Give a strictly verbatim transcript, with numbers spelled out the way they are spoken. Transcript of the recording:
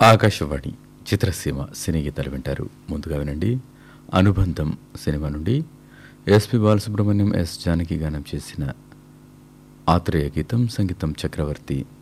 ఆకాశవాణి చిత్రసీమ సినీ గీతాలు వింటారు. ముందుగా వినండి అనుబంధం సినిమా నుండి ఎస్పి బాలసుబ్రహ్మణ్యం, ఎస్ జానకి గానం చేసిన ఆత్రేయ గీతం, సంగీతం చక్రవర్తి.